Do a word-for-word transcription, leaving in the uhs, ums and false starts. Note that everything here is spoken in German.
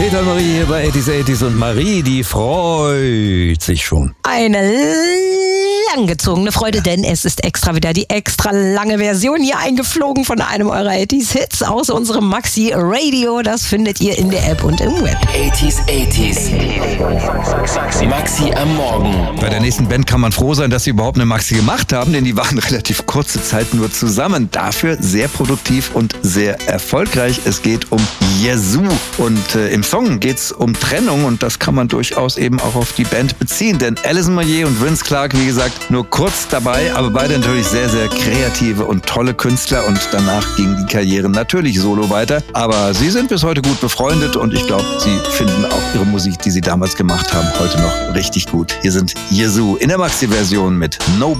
Peter und Marie hier bei achtzig achtzig und Marie, die freut sich schon. Eine langgezogene Freude, denn es ist extra wieder die extra lange Version hier eingeflogen von einem eurer achtzig-Hits aus unserem Maxi Radio. Das findet ihr in der App und im Web. achtzig achtzig. Maxi am Morgen. Bei der nächsten Band kann man froh sein, dass sie überhaupt eine Maxi gemacht haben, denn die waren relativ kurze Zeit nur zusammen. Dafür sehr produktiv und sehr erfolgreich. Es geht um Yazoo und äh, im Song geht's um Trennung und das kann man durchaus eben auch auf die Band beziehen, denn Alison Moyet und Vince Clarke, wie gesagt, nur kurz dabei, aber beide natürlich sehr, sehr kreative und tolle Künstler und danach ging die Karriere natürlich solo weiter. Aber sie sind bis heute gut befreundet und ich glaube, sie finden auch ihre Musik, die sie damals gemacht haben, heute noch richtig gut. Hier sind Yazoo in der Maxi-Version mit Nobody.